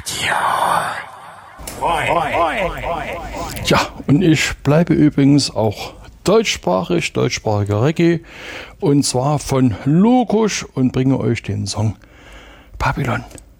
Ja, und ich bleibe übrigens auch deutschsprachiger Reggae, und zwar von Lokusch, und bringe euch den Song Babylon.